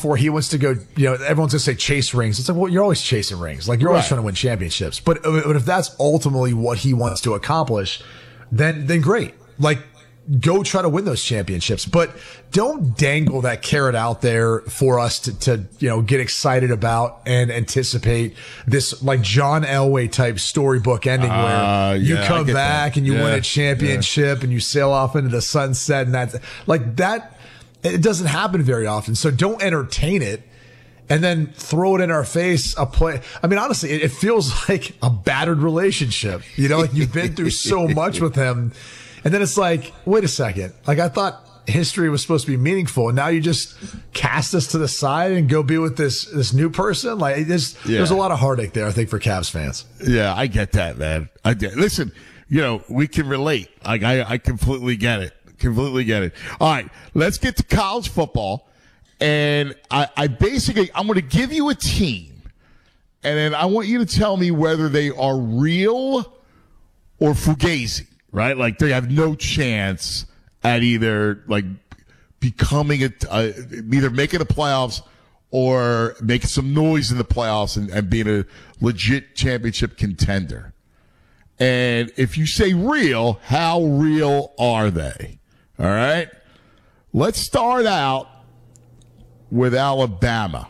before. He wants to go, everyone's going to say chase rings. It's like, well, you're always chasing rings. Like, you're always trying to win championships. But if that's ultimately what he wants to accomplish, then great. Like, go try to win those championships, but don't dangle that carrot out there for us to get excited about and anticipate this like John Elway type storybook ending where you come back and you win a championship and you sail off into the sunset, and that's like that. It doesn't happen very often. So don't entertain it and then throw it in our face. I mean, honestly, it feels like a battered relationship, like you've been through so much with him. And then it's like, wait a second. Like, I thought history was supposed to be meaningful, and now you just cast us to the side and go be with this new person. Like, there's a lot of heartache there, I think, for Cavs fans. Yeah, I get that, man. Listen, we can relate. Like, I completely get it. Completely get it. All right, let's get to college football. And I'm going to give you a team, and then I want you to tell me whether they are real or fugazi. Right? Like, they have no chance at either, like, becoming either making the playoffs or making some noise in the playoffs and being a legit championship contender. And if you say real, how real are they? All right? Let's start out with Alabama.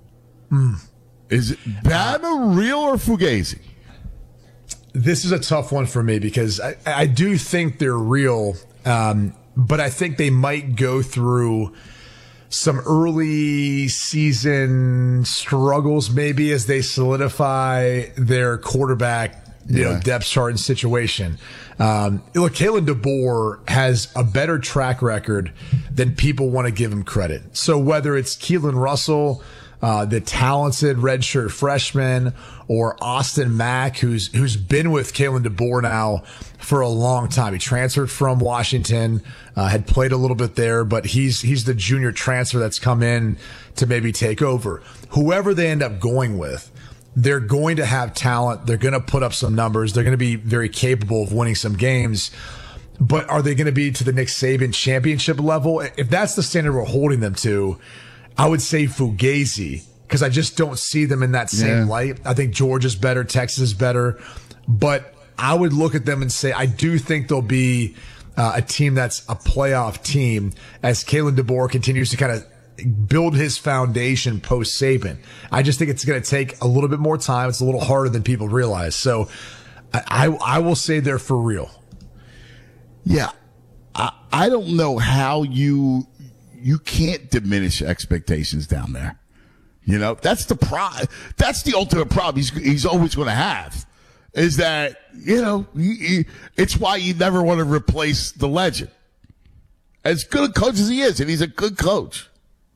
Is Bama real or fugazi? This is a tough one for me because I do think they're real, but I think they might go through some early season struggles maybe as they solidify their quarterback depth chart and situation. Look, Kalen DeBoer has a better track record than people want to give him credit. So whether it's Keelan Russell, the talented redshirt freshman, or Austin Mack, who's been with Kalen DeBoer now for a long time. He transferred from Washington, had played a little bit there, but he's the junior transfer that's come in to maybe take over. Whoever they end up going with, they're going to have talent. They're going to put up some numbers. They're going to be very capable of winning some games. But are they going to be to the Nick Saban championship level? If that's the standard we're holding them to, I would say fugazi, because I just don't see them in that same light. I think Georgia's better, Texas is better, but I would look at them and say I do think they'll be a team that's a playoff team as Kalen DeBoer continues to kind of build his foundation post Saban. I just think it's going to take a little bit more time. It's a little harder than people realize. So I will say they're for real. Yeah, I don't know how you can't diminish expectations down there. That's the ultimate problem he's always going to have, is that, it's why you never want to replace the legend. As good a coach as he is, and he's a good coach.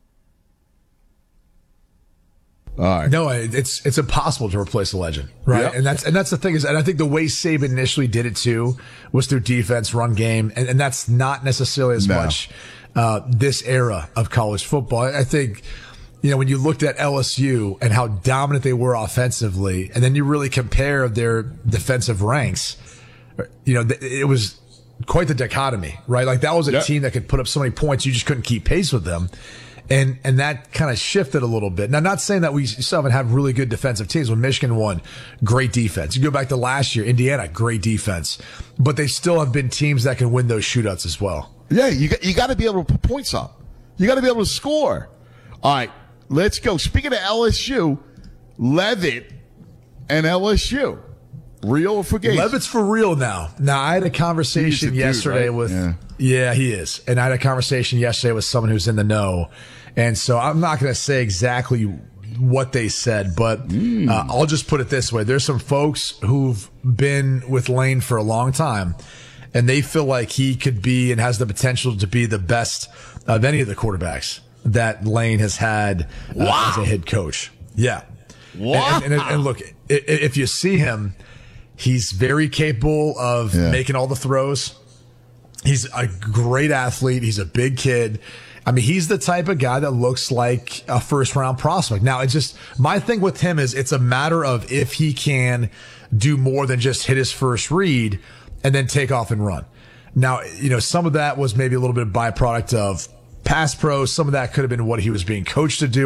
All right. No, it's impossible to replace a legend, right? Yep. And that's the thing is, and I think the way Saban initially did it too was through defense, run game, and that's not necessarily as much this era of college football. I think, when you looked at LSU and how dominant they were offensively, and then you really compare their defensive ranks, it was quite the dichotomy, right? Like, that was a team that could put up so many points, you just couldn't keep pace with them. And that kind of shifted a little bit. Now, not saying that we still haven't had really good defensive teams. When Michigan won, great defense. You go back to last year, Indiana, great defense. But they still have been teams that can win those shootouts as well. Yeah, you got to be able to put points up. You got to be able to score. All right, let's go. Speaking of LSU, Leavitt and LSU. Real or fugazi? Leavitt's for real now. Now, I had a conversation yesterday with... Yeah, he is. And I had a conversation yesterday with someone who's in the know. And so I'm not going to say exactly what they said, but I'll just put it this way. There's some folks who've been with Lane for a long time, and they feel like he could be and has the potential to be the best of any of the quarterbacks that Lane has had as a head coach. Yeah. Wow. And look, if you see him, he's very capable of making all the throws. He's a great athlete. He's a big kid. I mean, he's the type of guy that looks like a first-round prospect. Now, it's just my thing with him is it's a matter of if he can do more than just hit his first read and then take off and run. Now, some of that was maybe a little bit of byproduct of pass pro. Some of that could have been what he was being coached to do.